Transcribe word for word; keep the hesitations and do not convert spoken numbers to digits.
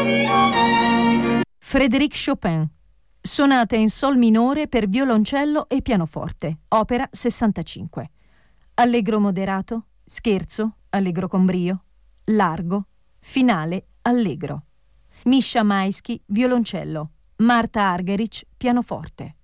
Frédéric Chopin. Sonata in sol minore per violoncello e pianoforte, opera sessantacinque. Allegro moderato, scherzo, allegro con brio, largo, finale, allegro. Misha Maisky, violoncello. Marta Argerich, pianoforte.